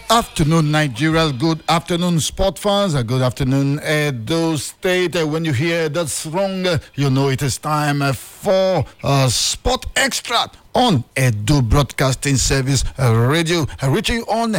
afternoon, Nigeria. Good afternoon, sport fans. Good afternoon, Edo State. When you hear that song, you know it is time for Sport Extra on Edo Broadcasting Service Radio, reaching on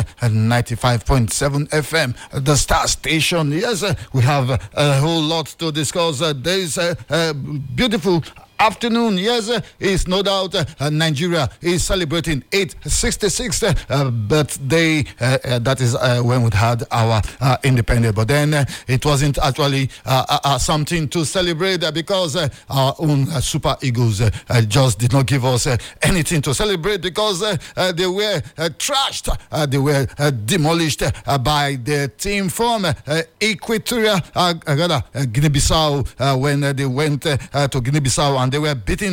95.7 FM, the Star Station. Yes, we have a whole lot to discuss. There is a beautiful afternoon. Yes, it's no doubt Nigeria is celebrating 866th birthday. That is when we had our independence. But then it wasn't actually something to celebrate because our own Super Eagles just did not give us anything to celebrate because they were trashed. They were demolished by the team from Equatorial Guinea-Bissau when they went to Guinea-Bissau, and they were beaten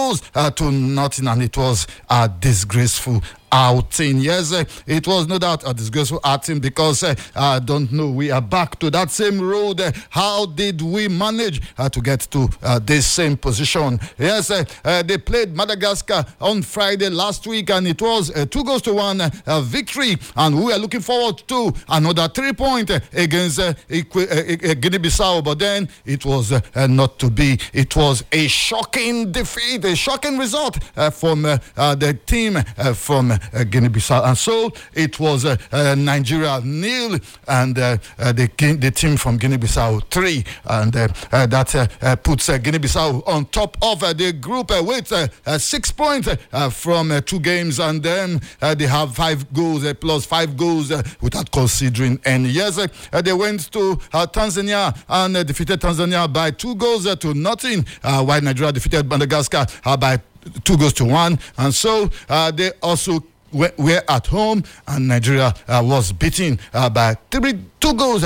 3-0 and it was a disgraceful outing. Yes, it was no doubt a disgraceful outing because I don't know, we are back to that same road. How did we manage to get to this same position? Yes, they played Madagascar on Friday last week and it was 2-1 victory, and we are looking forward to another 3 points against Guinea-Bissau, but then it was not to be. It was a shocking defeat, a shocking result from the team from Guinea-Bissau, and so it was Nigeria 0 and the team from Guinea-Bissau 3, and that puts Guinea-Bissau on top of the group with 6 points from 2 games, and then they have 5 goals plus 5 goals without considering any. Yes, they went to Tanzania and defeated Tanzania by 2-0, while Nigeria defeated Madagascar by 2-1, and so they also were at home, and Nigeria was beaten by 2 goals